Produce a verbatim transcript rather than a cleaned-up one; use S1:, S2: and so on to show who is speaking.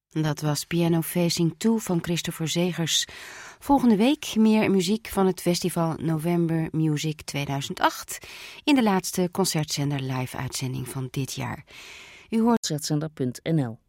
S1: Dat was Piano Facing twee van Christopher Zegers. Volgende week meer muziek van het festival November Music tweeduizend acht... in de laatste Concertzender live-uitzending van dit jaar. U hoort
S2: concertzender punt n l